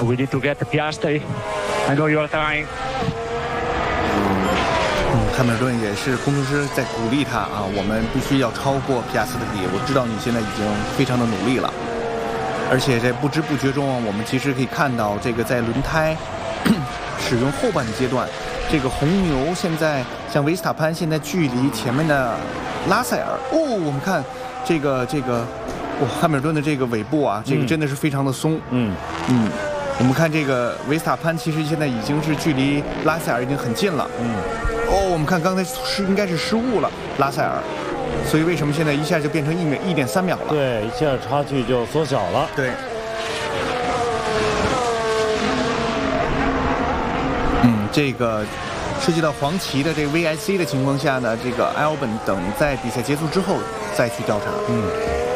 We need to get Piastri. I know you're trying. 汉密尔顿也是工程师在鼓励他啊，我们必须要超过皮亚斯特里。我知道你现在已经非常的努力了，而且在不知不觉中啊，我们其实可以看到这个在轮胎使用后半的阶段，这个红牛现在像维斯塔潘现在距离前面的拉塞尔我们看这个汉密尔顿的这个尾部啊，这个真的是非常的松。我们看这个维斯塔潘其实现在已经是距离拉塞尔已经很近了。我们看刚才应该是失误了拉塞尔，所以为什么现在一下就变成1.3秒了？ 对，一下差距就缩小了。 对。这个涉及到黄旗的这个 VIC 的情况下呢，这个 Albon 等在比赛结束之后再去调查。